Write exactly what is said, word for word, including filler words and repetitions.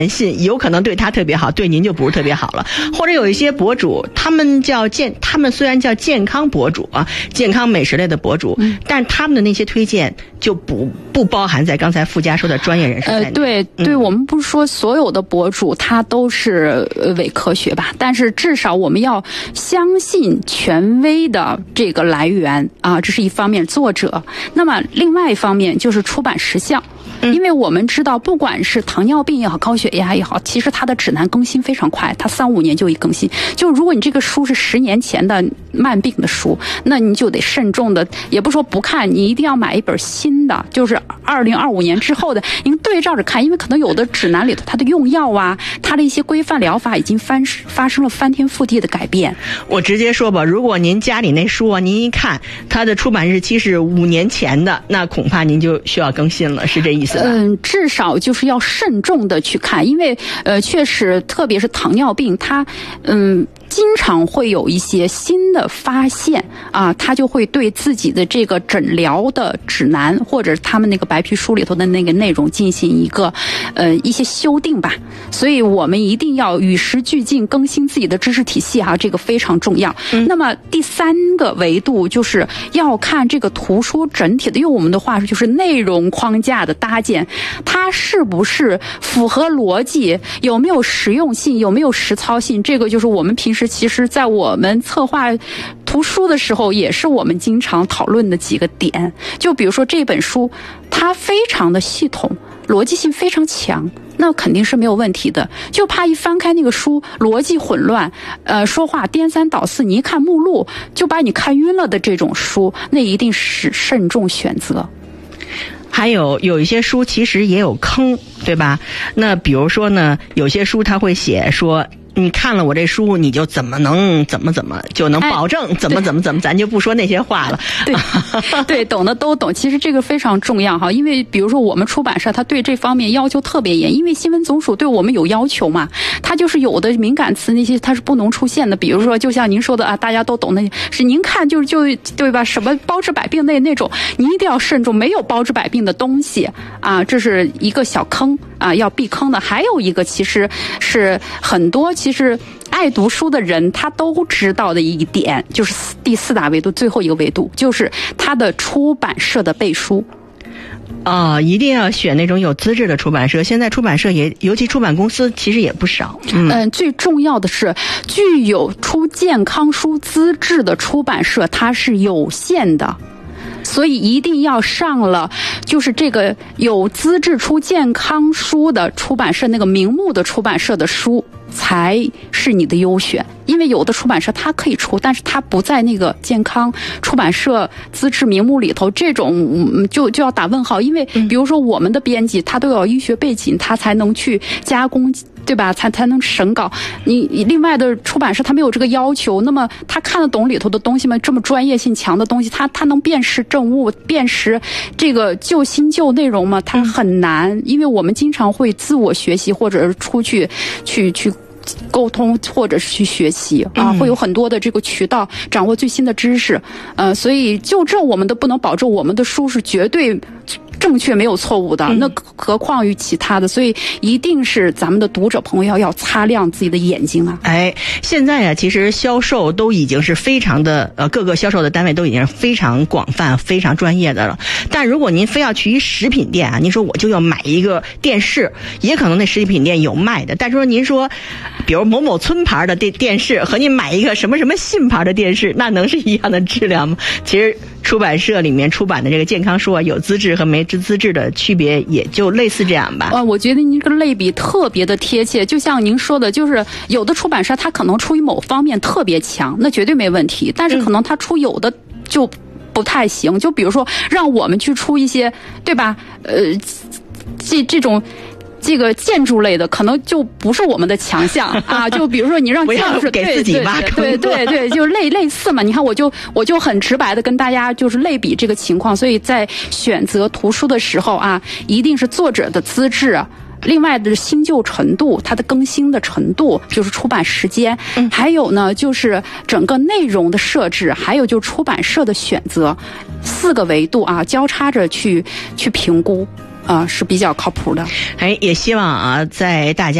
信有可能对他特别好，对您就不是特别好了。或者有一些博主，他们叫健，他们虽然叫健康博主啊，健康美食类的博主，嗯、但他们的那些推荐就不不包含在刚才附加说的专业人士在内。 呃，对对、嗯，我们不是说所有的博主他都是伪科学吧？但是至少我们要相信权威的这个来源啊，这是一方面，作者。那么另外一方面就是出版时效。因为我们知道，不管是糖尿病也好，高血压也好，其实它的指南更新非常快，它三五年就一更新。就如果你这个书是十年前的慢病的书，那你就得慎重的，也不说不看，你一定要买一本新的，就是二零二五年之后的，您对照着看，因为可能有的指南里头它的用药啊，它的一些规范疗法已经翻发生了翻天覆地的改变。 我直接说吧，如果您家里那书啊，您一看它的出版日期是五年前的，那恐怕您就需要更新了，是这意思？ 嗯，至少就是要慎重的去看，因为呃，确实，特别是糖尿病，它嗯。经常会有一些新的发现啊，他就会对自己的这个诊疗的指南或者他们那个白皮书里头的那个内容进行一个呃一些修订吧。所以我们一定要与时俱进，更新自己的知识体系哈、啊，这个非常重要。嗯、那么第三个维度就是要看这个图书整体的，用我们的话说就是内容框架的搭建，它是不是符合逻辑，有没有实用性，有没有实操性，这个就是我们平时其实在我们策划图书的时候也是我们经常讨论的几个点。就比如说这本书它非常的系统，逻辑性非常强，那肯定是没有问题的。就怕一翻开那个书逻辑混乱，呃，说话颠三倒四，你一看目录就把你看晕了的这种书，那一定是慎重选择。 还有有一些书其实也有坑，对吧？那比如说呢，有些书他会写说，你看了我这书，你就怎么能怎么怎么就能保证怎么怎么怎么，咱就不说那些话了。 对对，懂的都懂。其实这个非常重要哈，因为比如说我们出版社，它对这方面要求特别严，因为新闻总署对我们有要求嘛，它就是有的敏感词那些它是不能出现的。比如说，就像您说的啊，大家都懂那些，是您看就就对吧？什么包治百病那那种，你一定要慎重，没有包治百病的东西啊，这是一个小坑啊，要避坑的。还有一个其实是很多。其实爱读书的人他都知道的一点，就是第四大维度最后一个维度，就是他的出版社的背书啊、呃，一定要选那种有资质的出版社。现在出版社也，尤其出版公司其实也不少。嗯， 嗯最重要的是，具有出健康书资质的出版社它是有限的。所以一定要上了，就是这个有资质出健康书的出版社，那个名目的出版社的书才是你的优选。因为有的出版社它可以出，但是它不在那个健康出版社资质名目里头，这种、嗯、就就要打问号。因为比如说我们的编辑他都有医学背景，他才能去加工，对吧？才才能审稿。你另外的出版社他没有这个要求，那么他看得懂里头的东西吗？这么专业性强的东西，他他能辨识正误，辨识这个旧新旧内容吗？他很难，因为我们经常会自我学习，或者是出去去去。沟通或者是去学习啊，会有很多的这个渠道掌握最新的知识，呃，所以就这我们都不能保证我们的书是绝对正确没有错误的，那何况于其他的，所以一定是咱们的读者朋友要要擦亮自己的眼睛啊！ 哎，现在啊，其实销售都已经是非常的呃，各个销售的单位都已经是非常广泛、非常专业的了。但如果您非要去一食品店啊，您说我就要买一个电视，也可能那食品店有卖的，但是说您说，比如某某村牌的电电视和您买一个什么什么信牌的电视，那能是一样的质量吗？其实出版社里面出版的这个健康书啊，有资质和没资质的区别也就类似这样吧。 呃，我觉得您这个类比特别的贴切，就像您说的，就是有的出版社它可能出于某方面特别强，那绝对没问题，但是可能它出有的就不太行。就比如说让我们去出一些，对吧？呃，这这种。这个建筑类的可能就不是我们的强项啊，就比如说你让建筑给自己挖坑， 对对 对, 对, 对，就类类似嘛。你看，我就我就很直白的跟大家就是类比这个情况，所以在选择图书的时候啊，一定是作者的资质。另外的新旧程度，它的更新的程度，就是出版时间，嗯、还有呢就是整个内容的设置，还有就是出版社的选择，四个维度啊交叉着去去评估。 啊、呃、是比较靠谱的。 哎，也希望啊，在大家